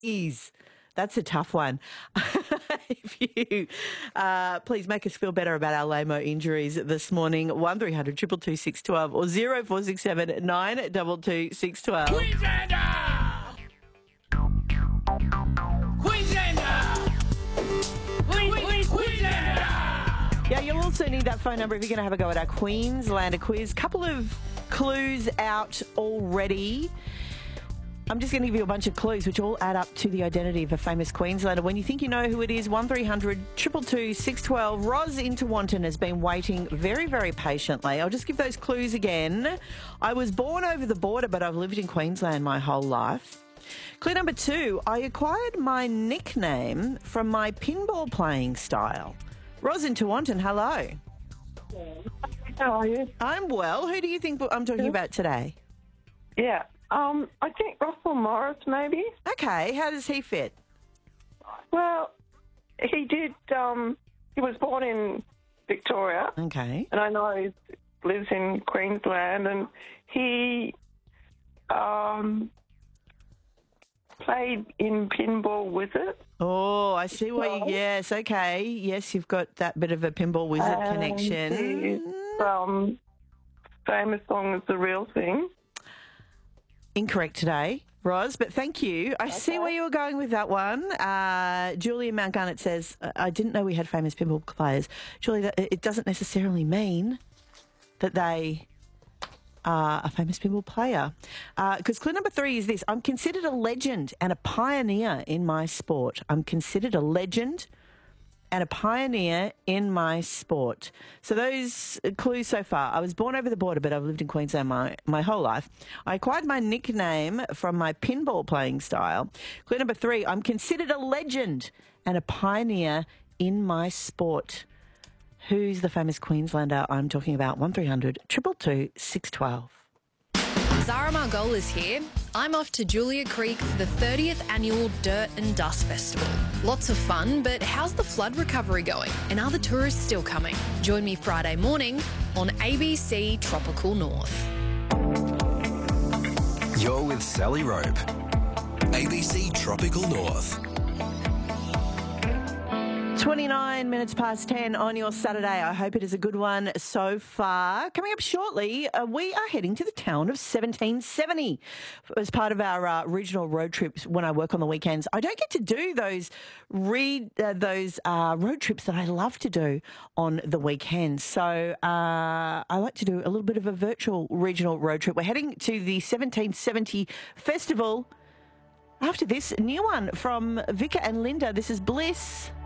is. That's a tough one. If you please make us feel better about our lame-o injuries this morning, 1300 222 612 or 0467 922 612. Queenslander! Queenslander! Yeah, you'll also need that phone number if you're going to have a go at our Queenslander quiz. Couple of clues out already. I'm just going to give you a bunch of clues which all add up to the identity of a famous Queenslander. When you think you know who it is, 1300 222 612. Roz in Tewantin has been waiting very, very patiently. I'll just give those clues again. I was born over the border, but I've lived in Queensland my whole life. Clue number 2, I acquired my nickname from my pinball playing style. Roz in Tewantin, hello. How are you? I'm well. Who do you think I'm talking about today? Yeah. I think Russell Morris, maybe. Okay, how does he fit? Well, he did. He was born in Victoria, Okay. and I know he lives in Queensland, and he played in Pinball Wizard. Oh, I see why you... Yes, okay. Yes, you've got that bit of a pinball wizard connection. His famous song is The Real Thing. Incorrect today, Roz, but thank you. I see where you were going with that one. Julia Mount Garnett says, I didn't know we had famous pinball players. Julia, it doesn't necessarily mean that they are a famous pinball player. Because clue number 3 is this. I'm considered a legend and a pioneer in my sport. I'm considered a legend and a pioneer in my sport. So those clues so far. I was born over the border, but I've lived in Queensland my whole life. I acquired my nickname from my pinball playing style. Clue number 3, I'm considered a legend and a pioneer in my sport. Who's the famous Queenslander I'm talking about? 1300 222 612. Zara Margolis here. I'm off to Julia Creek for the 30th annual Dirt and Dust Festival. Lots of fun, but how's the flood recovery going? And are the tourists still coming? Join me Friday morning on ABC Tropical North. You're with Sally Rope. ABC Tropical North. 29 minutes past 10 on your Saturday. I hope it is a good one so far. Coming up shortly, we are heading to the town of 1770 as part of our regional road trips when I work on the weekends. I don't get to do those road trips that I love to do on the weekends. So I like to do a little bit of a virtual regional road trip. We're heading to the 1770 festival. After this, new one from Vika and Linda. This is Bliss.